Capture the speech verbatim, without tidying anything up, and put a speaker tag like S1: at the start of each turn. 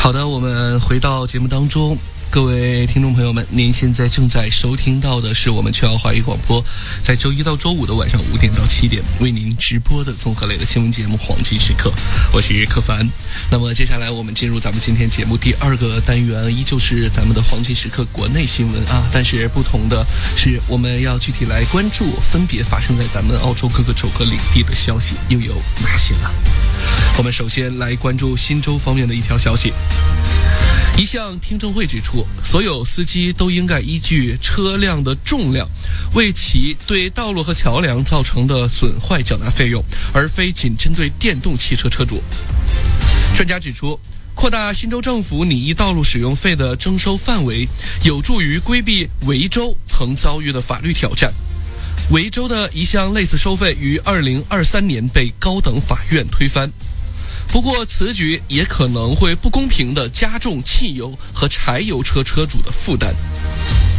S1: 好的，我们回到节目当中。各位听众朋友们，您现在正在收听到的是我们全奥华语广播在周一到周五的晚上五点到七点为您直播的综合类的新闻节目黄金时刻，我是柯凡。那么接下来我们进入咱们今天节目第二个单元，依旧是咱们的黄金时刻国内新闻啊，但是不同的是我们要具体来关注分别发生在咱们澳洲各个州和领地的消息又有哪些呢？我们首先来关注新州方面的一条消息。一项听证会指出，所有司机都应该依据车辆的重量为其对道路和桥梁造成的损坏缴纳费用，而非仅针对电动汽车车主。专家指出，扩大新州政府拟议道路使用费的征收范围，有助于规避维州曾遭遇的法律挑战。维州的一项类似收费于二零二三年被高等法院推翻。不过此举也可能会不公平地加重汽油和柴油车车主的负担。